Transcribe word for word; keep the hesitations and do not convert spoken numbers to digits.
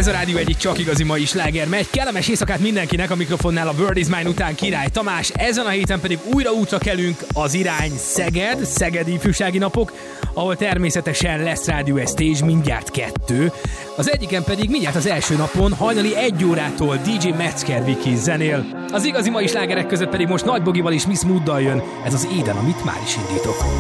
a rádió egyik csak igazi mai sláger megy. Kellemes éjszakát mindenkinek, a mikrofonnál a World is Mine után Király Tamás. Ezen a héten pedig újra útra kelünk, az irány Szeged, Szegedi ifjúsági napok, ahol természetesen lesz rádió egy stage, mindjárt kettő. Az egyiken pedig mindjárt az első napon hajnali egy órától dé dzsé Metzger Viki zenél. Az igazi mai slágerek között pedig most Nagy Bogival és Miss Mooddal jön. Ez az Éden, amit már is indítok.